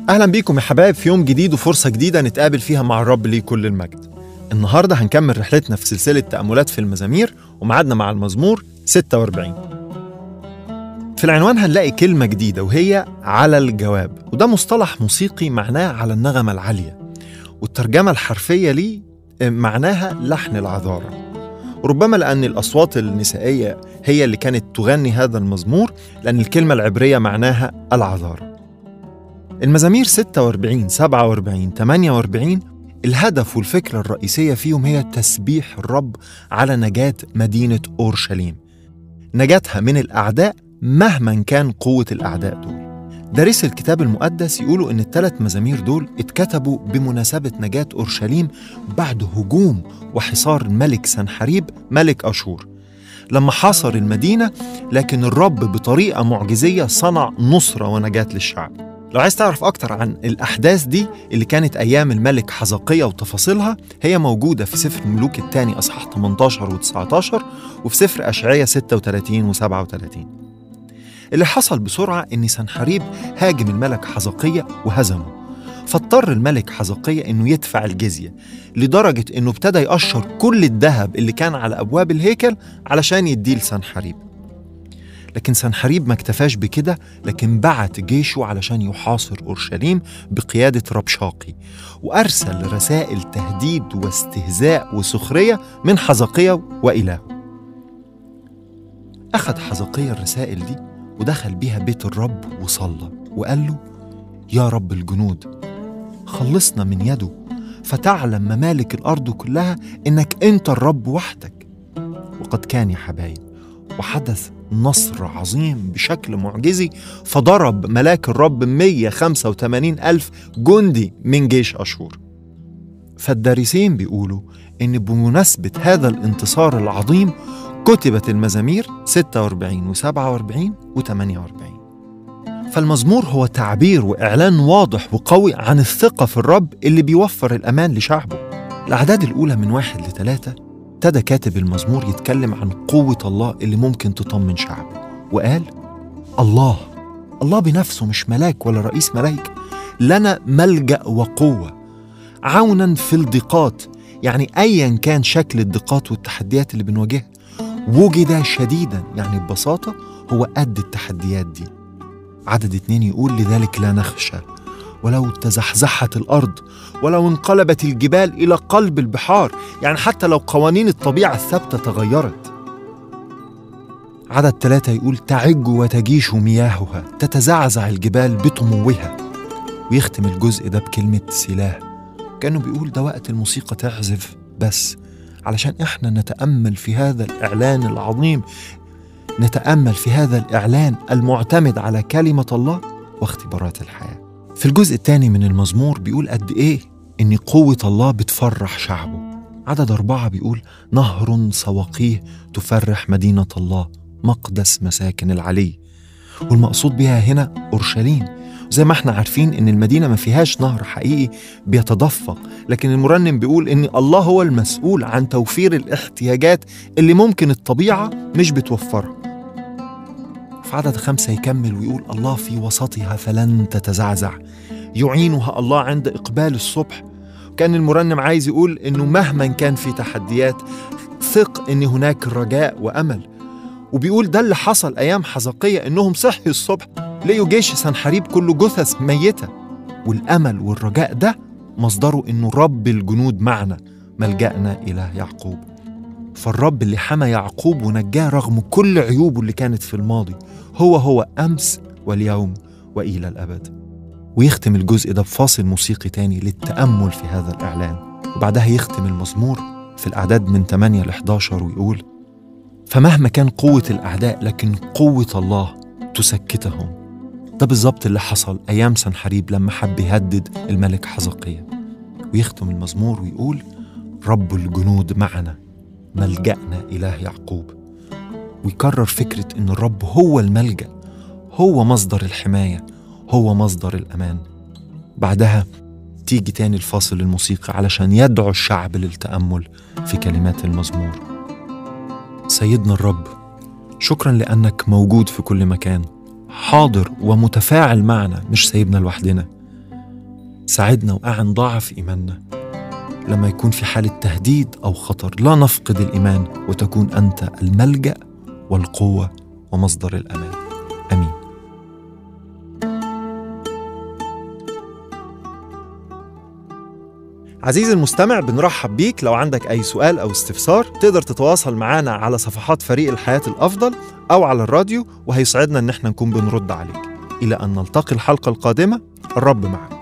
أهلا بيكم يا حبايب في يوم جديد وفرصة جديدة نتقابل فيها مع الرب ليه كل المجد. النهاردة هنكمل رحلتنا في سلسلة تأملات في المزامير ومعادنا مع المزمور 46. في العنوان هنلاقي كلمة جديدة وهي على الجواب، وده مصطلح موسيقي معناه على النغمة العالية، والترجمة الحرفية ليه معناها لحن العذارى. وربما لأن الأصوات النسائية هي اللي كانت تغني هذا المزمور، لأن الكلمة العبرية معناها العذارى. المزامير 46 47 48 الهدف والفكرة الرئيسية فيهم هي تسبيح الرب على نجاة مدينة أورشليم، نجاتها من الأعداء مهما كان قوة الأعداء دول. دارسي الكتاب المقدس يقولوا إن الثلاث مزامير دول اتكتبوا بمناسبة نجاة أورشليم بعد هجوم وحصار الملك سنحريب ملك أشور، لما حاصر المدينة، لكن الرب بطريقة معجزية صنع نصرة ونجاة للشعب. لو عايز تعرف أكتر عن الأحداث دي اللي كانت أيام الملك حزقية وتفاصيلها، هي موجودة في سفر الملوك الثاني أصحاح 18 و19 وفي سفر أشعياء 36 و37. اللي حصل بسرعة إن سنحريب هاجم الملك حزقية وهزمه، فاضطر الملك حزقية إنه يدفع الجزية، لدرجة إنه ابتدى يقشر كل الذهب اللي كان على أبواب الهيكل علشان يديه لسنحريب. لكن سنحريب ما اكتفاش بكده، لكن بعت جيشه علشان يحاصر أورشليم بقيادة ربشاقي، وأرسل رسائل تهديد واستهزاء وسخرية من حزقية وإلهه. أخذ حزقية الرسائل دي ودخل بيها بيت الرب وصلى وقال له: يا رب الجنود، خلصنا من يده، فتعلم ممالك الأرض كلها إنك أنت الرب وحدك. وقد كان يا حبايب، وحدث نصر عظيم بشكل معجزي، فضرب ملاك الرب 185,000 جندي من جيش أشور. فالدارسين بيقولوا إن بمناسبة هذا الانتصار العظيم كتبت المزامير 46 و47 و48. فالمزمور هو تعبير وإعلان واضح وقوي عن الثقة في الرب اللي بيوفر الأمان لشعبه. الأعداد الأولى من 1 ل3 ابتدى كاتب المزمور يتكلم عن قوة الله اللي ممكن تطمن شعبه، وقال: الله بنفسه، مش ملاك ولا رئيس ملايكة، لنا ملجأ وقوة عونا في الضيقات. يعني أيا كان شكل الضيقات والتحديات اللي بنواجهها، وجد شديدا، يعني ببساطة هو قد التحديات دي. عدد 2 يقول: لذلك لا نخشى ولو تزحزحت الأرض، ولو انقلبت الجبال إلى قلب البحار، يعني حتى لو قوانين الطبيعة الثابتة تغيرت. عدد 3 يقول: تعج وتجيش مياهها، تتزعزع الجبال بطموها. ويختم الجزء ده بكلمة سلاه، كأنه بيقول ده وقت الموسيقى تعزف بس علشان إحنا نتأمل في هذا الإعلان العظيم، نتأمل في هذا الإعلان المعتمد على كلمة الله واختبارات الحياة. في الجزء الثاني من المزمور بيقول قد إيه إن قوة الله بتفرح شعبه. عدد 4 بيقول: نهر سواقيه تفرح مدينة الله، مقدس مساكن العلي. والمقصود بها هنا أورشليم. زي ما احنا عارفين إن المدينة ما فيهاش نهر حقيقي بيتدفق، لكن المرنم بيقول إن الله هو المسؤول عن توفير الاحتياجات اللي ممكن الطبيعة مش بتوفرها. في عدد 5 يكمل ويقول: الله في وسطها فلن تتزعزع، يعينها الله عند إقبال الصبح. كان المرنم عايز يقول إنه مهما كان في تحديات، ثق إن هناك رجاء وأمل. وبيقول ده اللي حصل أيام حزقية، إنهم صحي الصبح لقوا جيش سنحريب كله جثث ميتة، والأمل والرجاء ده مصدره إنه رب الجنود معنا، ملجأنا إله يعقوب. فالرب اللي حمى يعقوب ونجاه رغم كل عيوبه اللي كانت في الماضي هو أمس واليوم وإلى الأبد. ويختم الجزء ده بفاصل موسيقي تاني للتأمل في هذا الإعلان، وبعدها يختم المزمور في الأعداد من 8 ل11 ويقول: فمهما كان قوة الأعداء، لكن قوة الله تسكتهم. ده بالظبط اللي حصل أيام سنحريب لما حب يهدد الملك حزقية. ويختم المزمور ويقول: رب الجنود معنا، ملجأنا إله يعقوب. ويكرر فكرة إن الرب هو الملجأ، هو مصدر الحماية، هو مصدر الأمان. بعدها تيجي تاني الفاصل الموسيقي علشان يدعو الشعب للتأمل في كلمات المزمور. سيدنا الرب، شكرا لأنك موجود في كل مكان، حاضر ومتفاعل معنا، مش سايبنا لوحدنا. ساعدنا وأعن ضعف إيماننا لما يكون في حالة تهديد أو خطر، لا نفقد الإيمان وتكون أنت الملجأ والقوة ومصدر الأمان. آمين. عزيزي المستمع، بنرحب بيك. لو عندك أي سؤال أو استفسار تقدر تتواصل معنا على صفحات فريق الحياة الأفضل أو على الراديو، وهيسعدنا إن احنا نكون بنرد عليك. إلى أن نلتقي الحلقة القادمة، الرب معك.